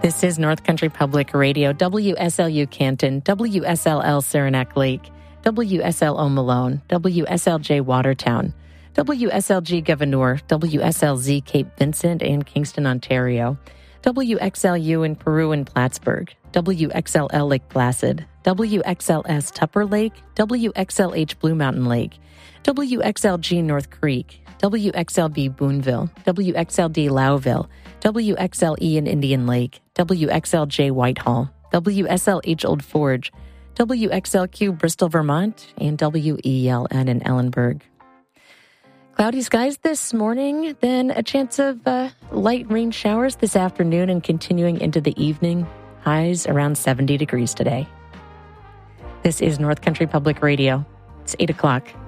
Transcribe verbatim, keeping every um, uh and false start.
This is North Country Public Radio, W S L U Canton, W S L L Saranac Lake, W S L O Malone, W S L J Watertown, W S L G Gouverneur, W S L Z Cape Vincent and Kingston, Ontario, W X L U in Peru and Plattsburgh, W X L L Lake Placid, W X L S Tupper Lake, W X L H Blue Mountain Lake, W X L G North Creek, W X L B Boonville, W X L D Lowville, W X L E in Indian Lake, W X L J Whitehall, W S L H Old Forge, W X L Q Bristol, Vermont, and W E L N in Ellenburg. Cloudy skies this morning, then a chance of uh, light rain showers this afternoon and continuing into the evening. Highs around seventy degrees today. This is North Country Public Radio. It's eight o'clock.